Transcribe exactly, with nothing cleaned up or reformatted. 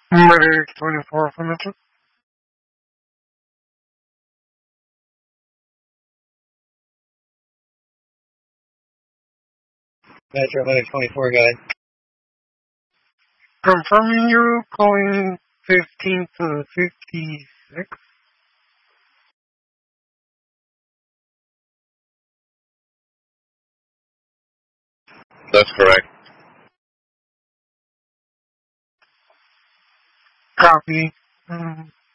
Medic twenty-four Furniture. Metro Medic twenty-four, go ahead. Confirming you calling fifteen to fifty-six. That's correct. Copy. Um,